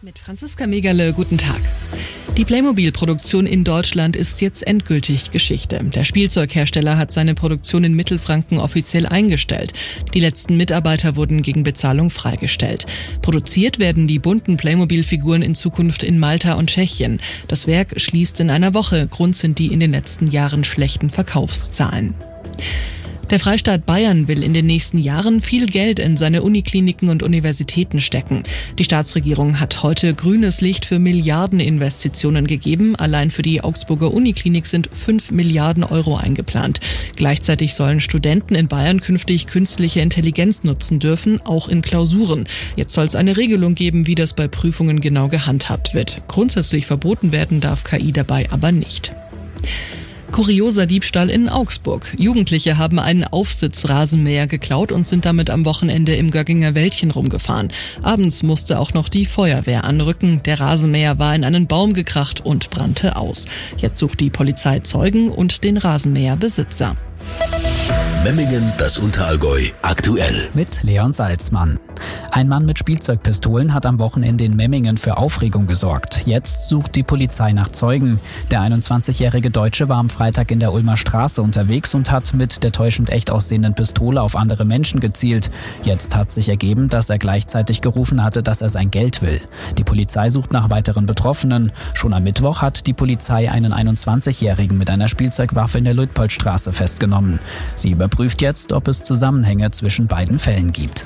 Mit Franziska Megerle, guten Tag. Die Playmobil-Produktion in Deutschland ist jetzt endgültig Geschichte. Der Spielzeughersteller hat seine Produktion in Mittelfranken offiziell eingestellt. Die letzten Mitarbeiter wurden gegen Bezahlung freigestellt. Produziert werden die bunten Playmobil-Figuren in Zukunft in Malta und Tschechien. Das Werk schließt in einer Woche. Grund sind die in den letzten Jahren schlechten Verkaufszahlen. Der Freistaat Bayern will in den nächsten Jahren viel Geld in seine Unikliniken und Universitäten stecken. Die Staatsregierung hat heute grünes Licht für Milliardeninvestitionen gegeben. Allein für die Augsburger Uniklinik sind 5 Milliarden Euro eingeplant. Gleichzeitig sollen Studenten in Bayern künftig künstliche Intelligenz nutzen dürfen, auch in Klausuren. Jetzt soll es eine Regelung geben, wie das bei Prüfungen genau gehandhabt wird. Grundsätzlich verboten werden darf KI dabei aber nicht. Kurioser Diebstahl in Augsburg. Jugendliche haben einen Aufsitzrasenmäher geklaut und sind damit am Wochenende im Gögginger Wäldchen rumgefahren. Abends musste auch noch die Feuerwehr anrücken. Der Rasenmäher war in einen Baum gekracht und brannte aus. Jetzt sucht die Polizei Zeugen und den Rasenmäherbesitzer. Memmingen, das Unterallgäu, aktuell. Mit Leon Salzmann. Ein Mann mit Spielzeugpistolen hat am Wochenende in Memmingen für Aufregung gesorgt. Jetzt sucht die Polizei nach Zeugen. Der 21-jährige Deutsche war am Freitag in der Ulmer Straße unterwegs und hat mit der täuschend echt aussehenden Pistole auf andere Menschen gezielt. Jetzt hat sich ergeben, dass er gleichzeitig gerufen hatte, dass er sein Geld will. Die Polizei sucht nach weiteren Betroffenen. Schon am Mittwoch hat die Polizei einen 21-jährigen mit einer Spielzeugwaffe in der Luitpoldstraße festgenommen. Sie überprüft jetzt, ob es Zusammenhänge zwischen beiden Fällen gibt.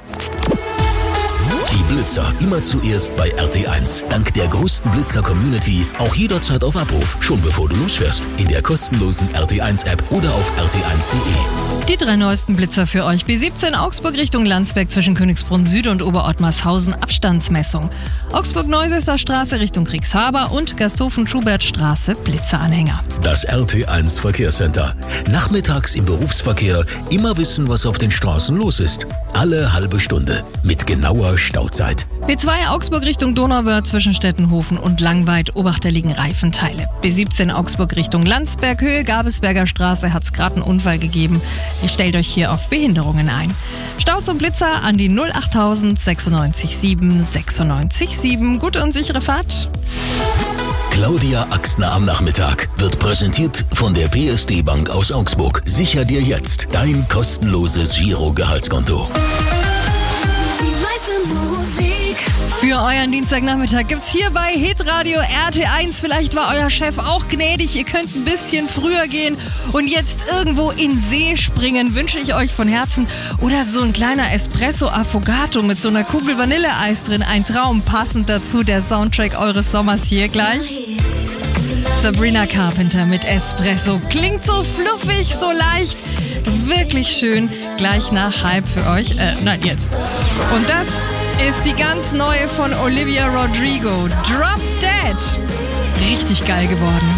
Die Blitzer immer zuerst bei RT1. Dank der größten Blitzer-Community auch jederzeit auf Abruf, schon bevor du losfährst. In der kostenlosen RT1-App oder auf rt1.de. Die 3 neuesten Blitzer für euch. B17 Augsburg Richtung Landsberg zwischen Königsbrunn Süd und Oberottmarshausen Abstandsmessung. Augsburg-Neusesser Straße Richtung Kriegshaber und Gasthofen-Schubert-Straße Blitzeranhänger. Das RT1 Verkehrscenter. Nachmittags im Berufsverkehr immer wissen, was auf den Straßen los ist. Alle halbe Stunde mit genauer Stauzeit. B2 Augsburg Richtung Donauwörth zwischen Stettenhofen und Langweid Obachter liegen Reifenteile. B17 Augsburg Richtung Landsberg Höhe Gabelsberger Straße hat's gerade einen Unfall gegeben. Ihr stellt euch hier auf Behinderungen ein. Staus und Blitzer an die 08000 96 7 96 7. Gute und sichere Fahrt. Claudia Axner am Nachmittag wird präsentiert von der PSD Bank aus Augsburg. Sicher dir jetzt dein kostenloses Giro-Gehaltskonto. Für euren Dienstagnachmittag gibt's hier bei Hitradio RT1. Vielleicht war euer Chef auch gnädig. Ihr könnt ein bisschen früher gehen und jetzt irgendwo in See springen. Wünsche ich euch von Herzen. Oder so ein kleiner Espresso Affogato mit so einer Kugel Vanilleeis drin. Ein Traum, passend dazu der Soundtrack eures Sommers hier gleich. Sabrina Carpenter mit Espresso. Klingt so fluffig, so leicht. Wirklich schön. Gleich nach Hype für euch. Nein, jetzt. Und das ist die ganz neue von Olivia Rodrigo. Drop Dead. Richtig geil geworden.